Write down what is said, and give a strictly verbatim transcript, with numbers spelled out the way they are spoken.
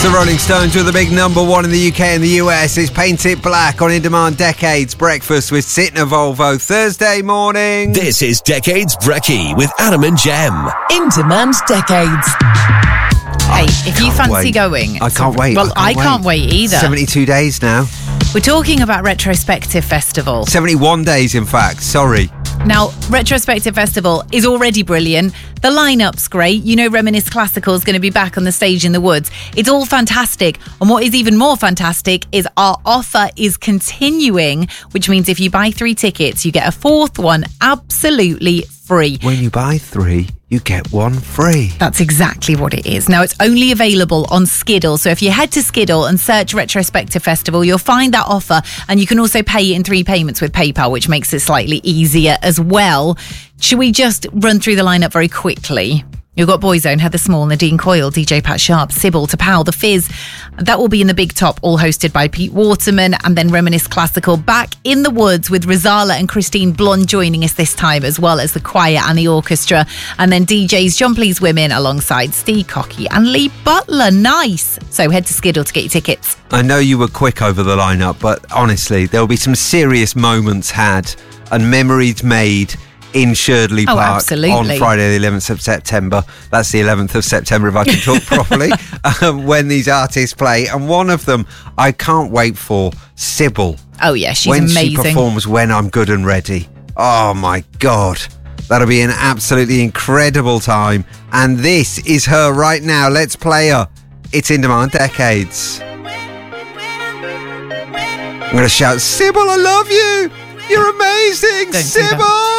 the Rolling Stones with the big number one in the U K and the U S. It's Paint It Black on In Demand Decades Breakfast with Sitting a Volvo Thursday morning. This is Decades Brekkie with Adam and Jem. In Demand Decades. Hey, if you fancy wait. going... I can't wait. Well, I I can't, can't wait. wait either. seventy-two days now. We're talking about Retrospective Festival. seventy-one days, in fact. Sorry. Now, Retrospective Festival is already brilliant. The lineup's great. You know, Reminisce Classical is going to be back on the stage in the woods. It's all fantastic. And what is even more fantastic is our offer is continuing, which means if you buy three tickets, you get a fourth one absolutely free. When you buy three, you get one free. That's exactly what it is. Now, it's only available on Skiddle. So if you head to Skiddle and search Retrospective Festival, you'll find that offer. And you can also pay it in three payments with PayPal, which makes it slightly easier as well. Should we just run through the lineup very quickly? You've got Boyzone, Heather Small, Nadine Coyle, D J Pat Sharp, Sybil, Tapal, The Fizz. That will be in the Big Top, all hosted by Pete Waterman. And then Reminisce Classical back in the woods with Rozalla and Christine Blonde joining us this time, as well as the choir and the orchestra. And then D Js John Please Women alongside Steve Cocky and Lee Butler. Nice. So head to Skiddle to get your tickets. I know you were quick over the lineup, but honestly, there will be some serious moments had and memories made in Sherdley Oh, Park absolutely. on Friday the eleventh of September. That's the eleventh of September if I can talk properly, um, when these artists play. And one of them I can't wait for, Sybil. Oh, yeah, she's when amazing. When she performs When I'm Good and Ready. Oh, my God. That'll be an absolutely incredible time. And this is her right now. Let's play her. It's In Demand Decades. I'm going to shout, Sybil, I love you. You're amazing, Don't do that. Sybil.